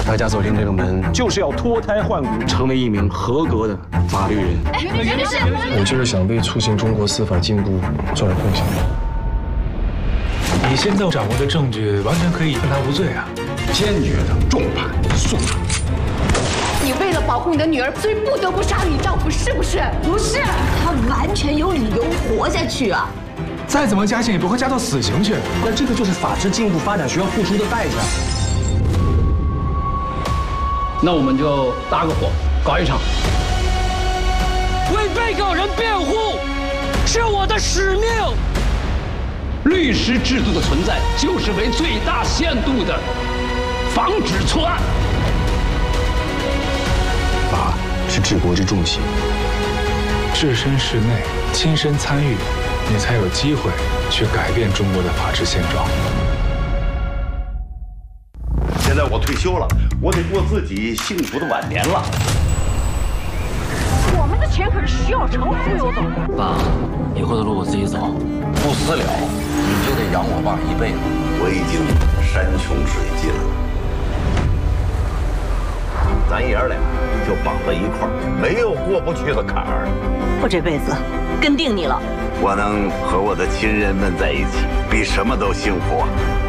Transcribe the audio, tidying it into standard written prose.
大家走进这个门， 就是要脱胎换骨， 成为一名合格的法律人。 袁律师， 我就是想为促进中国司法进步做点贡献。 你现在掌握的证据完全可以判他无罪啊！ 坚决的重判速处。 你为了保护你的女儿，所以不得不杀你丈夫，是不是？不是， 他完全有理由活下去啊！ 再怎么加刑也不会加到死刑去。 但这个就是法治进步发展需要付出的代价。 那我们就搭个伙，搞一场。 为被告人辩护是我的使命。 律师制度的存在，就是为最大限度的防止错案。 法是治国之重器， 置身事内，亲身参与，你才有机会去改变中国的法治现状。 现在我退休了，我得过自己幸福的晚年了。 我们的钱可是徐小成忽悠走的。 爸，以后的路我自己走， 不死了，你就得养我爸一辈子。我已经山穷水尽了，咱爷儿俩就绑在一块儿，没有过不去的坎儿。 我这辈子跟定你了。 我能和我的亲人们在一起，比什么都幸福啊！